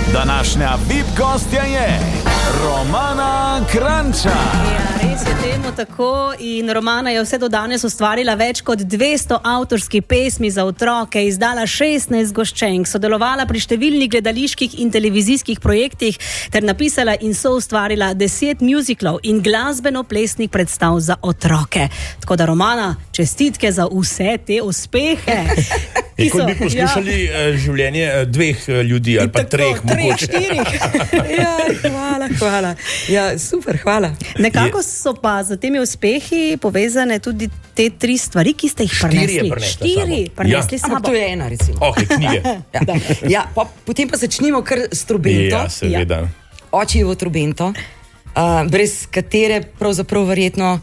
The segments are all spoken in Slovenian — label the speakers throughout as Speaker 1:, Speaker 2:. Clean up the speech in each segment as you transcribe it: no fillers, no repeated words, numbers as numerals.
Speaker 1: Današnja VIP gostja je Romana Kranjčar.
Speaker 2: Ja, res je temu tako in Romana je vse do danes ustvarila več kot 200 avtorskih pesmi za otroke, izdala 16 goščenk, sodelovala pri številnih gledaliških in televizijskih projektih ter napisala in soustvarila 10 musicalov in glasbeno-plesnih predstav za otroke. Tako da Romana, čestitke za vse te uspehe.
Speaker 3: Kot bi poslušali življenje dveh ljudi ali pa treh, mogoče.
Speaker 4: Ja, hvala. Ja, super, hvala.
Speaker 2: Nekako so pa za temi uspehi povezane tudi te 3 stvari, ki ste jih prinesli. 4 prinesli sabo.
Speaker 4: Ampak to je ena, recimo.
Speaker 3: Ok, knjige.
Speaker 4: Ja, potem pa začnimo kar s trobento.
Speaker 3: Ja, seveda.
Speaker 4: Očijevo trobento, brez katere pravzaprav verjetno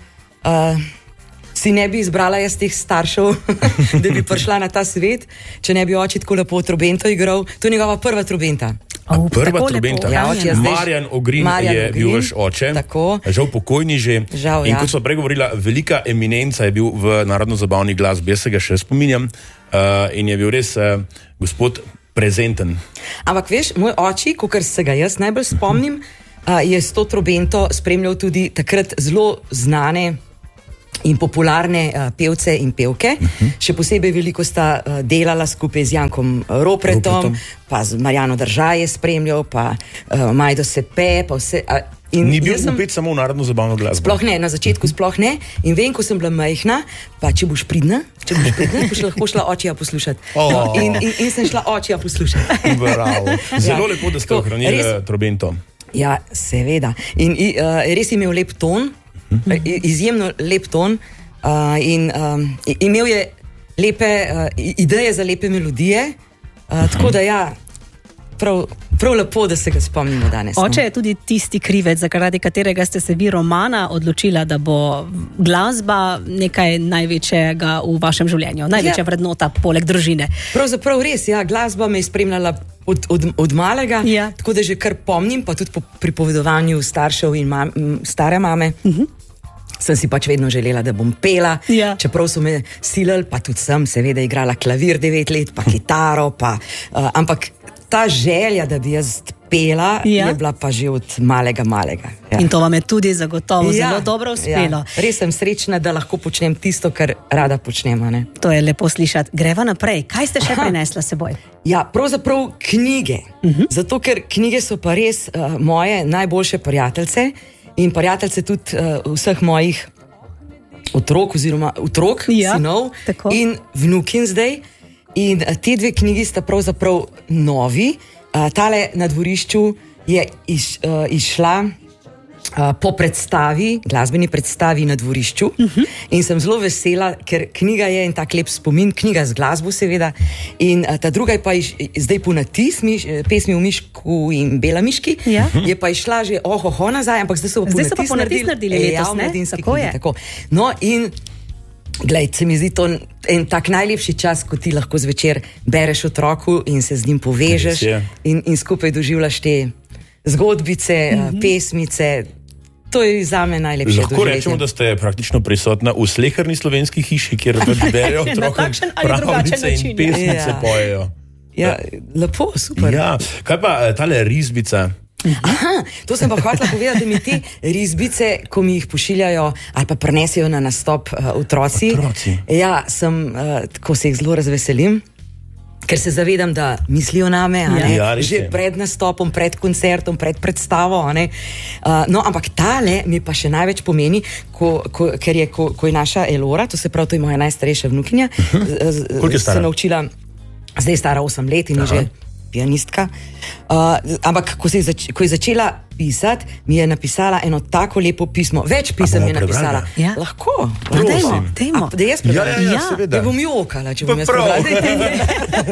Speaker 4: si ne bi izbrala jaz teh staršev, da bi prišla na ta svet, če ne bi oči tako lepo trobento igral. To je njegova prva trobenta.
Speaker 3: Prva trobenta.
Speaker 4: Ja,
Speaker 3: Marjan Ogrin je bil vaš oče.
Speaker 4: Tako.
Speaker 3: Žal pokojni že.
Speaker 4: Žal,
Speaker 3: in kot smo pregovorila, velika eminenca je bil v narodno-zabavni glasbi. Jaz se ga še spominjam. In je bil res gospod prezenten.
Speaker 4: Ampak veš, moj oči, kakor se ga jaz najbolj spomnim, je s to trobento spremljal tudi takrat zelo znane in popularne pevce in pevke. Še posebej veliko sta delala skupaj z Jankom Ropretom, pa z Marjano Držaj je spremljal, pa Majdo Sepe, pa vse.
Speaker 3: Ni bil upet samo v narodno-zabavno glasbo?
Speaker 4: Sploh ne, na začetku sploh ne. In vem, ko sem bila majhna, pa če boš pridna, boš lahko šla očija poslušati. In sem šla očija poslušati.
Speaker 3: Bravo. Zelo lepo, da ste ohranili trobento.
Speaker 4: Ja, seveda. In res je imel lep ton, izjemno lep ton in imel je lepe ideje za lepe melodije, tako da ja, prav lepo, da se ga spomnimo danes.
Speaker 2: Oče je tudi tisti krivec, zaradi katerega ste se vi, Romana, odločila, da bo glasba nekaj največjega v vašem življenju, največja vrednota poleg družine.
Speaker 4: Pravzaprav res, ja, glasba me je spremljala od malega, tako da že kar pomnim, pa tudi po pripovedovanju staršev in stare mame, sem si pač vedno želela, da bom pela, čeprav so me silali, pa tudi sem seveda igrala klavir 9 let, pa kitaro, ampak ta želja, da bi jaz pela, je bila pa že od malega. Ja.
Speaker 2: In to vam je tudi zagotovo zelo dobro uspelo.
Speaker 4: Ja. Res sem srečna, da lahko počnem tisto, kar rada počnem. Ne?
Speaker 2: To je lepo slišati. Greva naprej. Kaj ste še prinesla s seboj?
Speaker 4: Ja, pravzaprav knjige. Zato, ker knjige so pa res moje najboljše prijateljce in prijateljce tudi vseh mojih otrok, sinov in vnukin zdaj. In te 2 knjigi sta pravzaprav novi. Tale Na dvorišču je išla po predstavi, glasbeni predstavi Na dvorišču. In sem zelo vesela, ker knjiga je en tak lep spomin, knjiga z glasbo seveda. In ta druga je pa zdaj ponatis pesmi o Mišku in Bela Miški. Je pa išla že nazaj, ampak zdaj so pa ponatis naredili letos, ne? Tako je. Tako. No in glej, se mi zdi to en tak najlepši čas, ko ti lahko zvečer bereš otroku in se z njim povežeš in skupaj doživljaš te zgodbice, pesmice. To je zame najlepše doživetje.
Speaker 3: Lahko rečemo, da ste praktično prisotna v sleherni slovenski hiši, kjer berejo otrokom pravljice in pesmice pojejo.
Speaker 4: Ja, lepo, super.
Speaker 3: Ja, kaj pa tale risbica?
Speaker 4: Aha, to sem pa hotela povedati, da mi te risbice, ko mi jih pošiljajo ali pa prinesijo na nastop otroci. Ja, tako se jih zelo razveselim, ker se zavedam, da mislijo name, že pred nastopom, pred koncertom, pred predstavo. No, ampak tale mi pa še največ pomeni, ker je naša Elora, to se pravi, to je moja najstarejša vnukinja, se naučila, zdaj je stara 8 let in je že pianistka. Ampak ko je začela pisati, mi je napisala eno tako lepo pismo. Več pisem mi je napisala. Lahko.
Speaker 2: Dajmo.
Speaker 4: Da jaz prebrala?
Speaker 3: Ja, seveda.
Speaker 4: Da bom jokala, če bom jaz prebrala.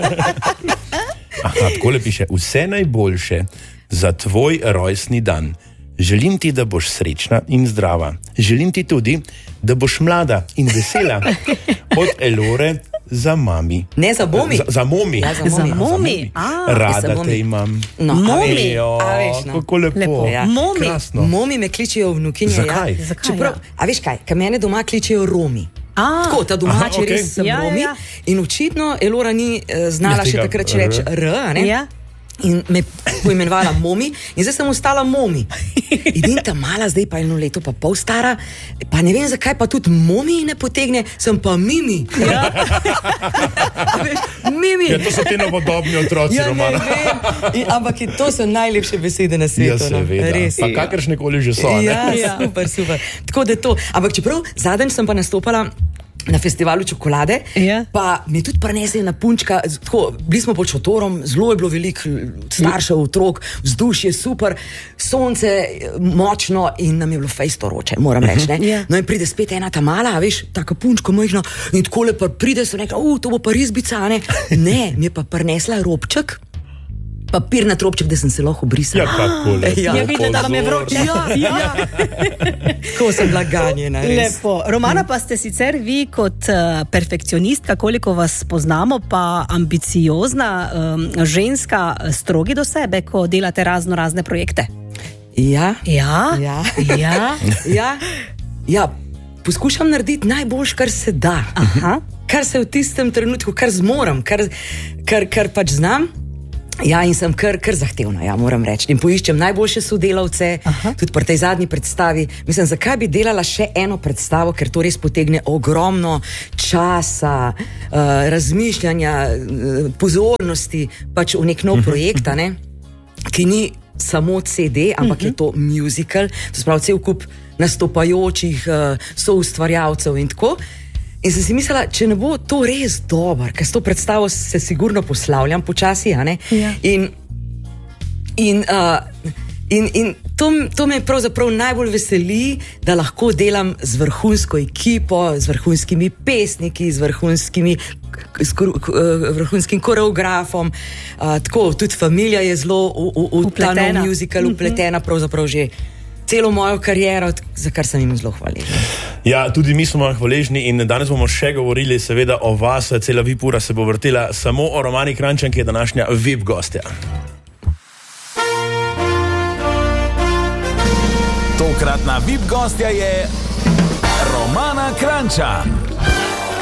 Speaker 3: Takole piše. Vse najboljše za tvoj rojstni dan. Želim ti, da boš srečna in zdrava. Želim ti tudi, da boš mlada in vesela. Od Elore za mami.
Speaker 4: Ne, za momi.
Speaker 3: Za momi.
Speaker 4: Ja, za momi.
Speaker 3: Rada te imam.
Speaker 4: No,
Speaker 2: momi.
Speaker 3: Kako lepo.
Speaker 4: Ja. Momi me kličijo vnukinje.
Speaker 3: Zakaj?
Speaker 4: A veš kaj, kaj mene doma kličijo Romi. Tako, ta domači res sem Romi. In očitno Elora ni znala še takrat reči R, ne? in me poimenovala Momi in zdaj sem ostala Momi. In ta mala, zdaj pa 1 leto pa pol stara, pa ne vem zakaj pa tudi Momi ne potegne, sem pa Mimi. Ja. Mimi.
Speaker 3: Ja, to so ti novodobni otroci,
Speaker 4: ja,
Speaker 3: Romana.
Speaker 4: Ampak to so najlepše besede na svetu.
Speaker 3: Ja, seveda.
Speaker 4: Res.
Speaker 3: Pa kakršnekoli že so.
Speaker 4: Ja, super, super. Tako da to. Ampak čeprav zadnjič sem pa nastopala na festivalu čokolade, pa mi je tudi prinesla ena punčka, tako, bili smo pod šotorom, zelo je bilo veliko staršev, otrok, vzdušje super, sonce močno in nam je bilo fejsto vroče, moram reči, ne. No in pride spet ena ta mala, veš, taka punčka majhna in takole pa pride, so rekla, to bo pa risbica, ne. Ne, mi je pa prinesla robček, papirnat robček, da sem se lahko brisala.
Speaker 3: Ja, kakole.
Speaker 2: Ja, videla, da vam je vroče.
Speaker 4: Ja. Tako sem bila ganjena, res.
Speaker 2: Lepo. Romana, pa ste sicer vi kot perfekcionistka, koliko vas poznamo, pa ambiciozna ženska, strogi do sebe, ko delate razne projekte.
Speaker 4: Ja.
Speaker 2: Ja?
Speaker 4: Ja.
Speaker 2: Ja?
Speaker 4: Ja, poskušam narediti najboljš, kar se da.
Speaker 2: Aha.
Speaker 4: Kar se v tistem trenutku, kar zmorem, kar pač znam. Ja, in sem kar zahtevna, ja, moram reči. In poiščem najboljše sodelavce, tudi pri tej zadnji predstavi. Mislim, zakaj bi delala še eno predstavo, ker to res potegne ogromno časa, razmišljanja, pozornosti pač v nek nov projekt, ne, ki ni samo CD, ampak je to musical, to se pravi cel kup nastopajočih soustvarjalcev in tako. In sem si mislila, če ne bo to res dober, ker s to predstavo se sigurno poslavljam počasi, a ne? Ja. In to me pravzaprav najbolj veseli, da lahko delam z vrhunsko ekipo, z vrhunskimi pesniki, z vrhunskim koreografom, tako, tudi familija je zelo v ta nov musical upletena, pravzaprav že celo mojo kariero, za kar sem jim zelo hvaležna.
Speaker 3: Ja, tudi mi smo hvaležni in danes bomo še govorili seveda o vas, cela VIP ura se bo vrtela samo o Romani Kranjčan, ki je današnja VIP gostja.
Speaker 1: Tokratna VIP gostja je Romana Kranjčan.